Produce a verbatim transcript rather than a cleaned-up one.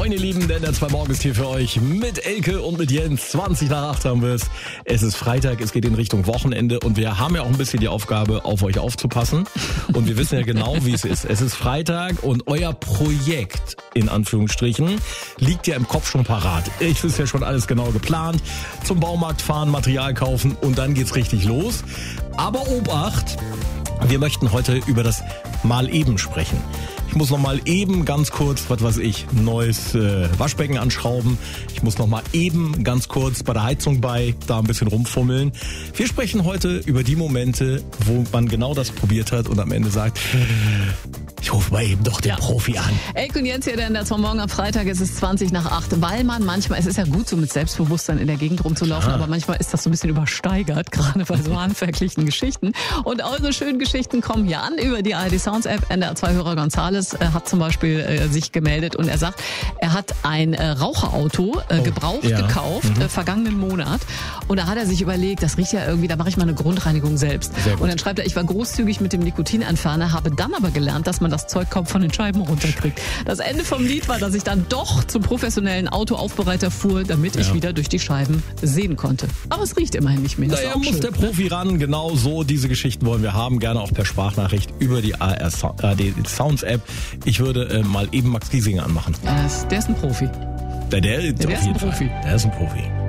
Moin ihr Lieben, denn der zwei Morgen ist hier für euch mit Elke und mit Jens. zwanzig nach acht haben wir es. Es ist Freitag, es geht in Richtung Wochenende und wir haben ja auch ein bisschen die Aufgabe, auf euch aufzupassen. Und wir wissen ja genau, wie es ist. Es ist Freitag und euer Projekt, in Anführungsstrichen, liegt ja im Kopf schon parat. Ich ist ja schon alles genau geplant. Zum Baumarkt fahren, Material kaufen und dann geht's richtig los. Aber Obacht, wir möchten heute über das Mal eben sprechen. Ich muss noch mal eben ganz kurz, was weiß ich, ein neues äh, Waschbecken anschrauben. Ich muss noch mal eben ganz kurz bei der Heizung bei, da ein bisschen rumfummeln. Wir sprechen heute über die Momente, wo man genau das probiert hat und am Ende sagt, ich rufe mal eben doch den ja. Profi an. Elke und Jens hier, denn das war morgen am Freitag, es ist zwanzig nach acht, weil man manchmal, es ist ja gut so mit Selbstbewusstsein in der Gegend rumzulaufen, ja. aber manchmal ist das so ein bisschen übersteigert, gerade bei so handwerklichen Geschichten. Und eure schönen Geschichten kommen hier an über die A R D Sounds App. N D R zwei Hörer Gonzales äh, hat zum Beispiel äh, sich gemeldet und er sagt, er hat ein äh, Raucherauto äh, oh, gebraucht ja. gekauft, mhm. äh, vergangenen Monat. Und da hat er sich überlegt, das riecht ja irgendwie, da mache ich mal eine Grundreinigung selbst. Und dann schreibt er, ich war großzügig mit dem Nikotinentferner, habe dann aber gelernt, dass man das Zeug kaum von den Scheiben runterkriegt. Das Ende vom Lied war, dass ich dann doch zum professionellen Autoaufbereiter fuhr, damit ja. ich wieder durch die Scheiben sehen konnte. Aber es riecht immerhin nicht mehr. Naja, muss schön, der Profi ne? ran. Genau so diese Geschichten wollen wir haben. Gerne auch per Sprachnachricht über die A R D Sounds App. Ich würde äh, mal eben Max Giesinger anmachen. Der ist, der ist ein Profi. Der, der, der, der ist ein Profi. Der ist ein Profi.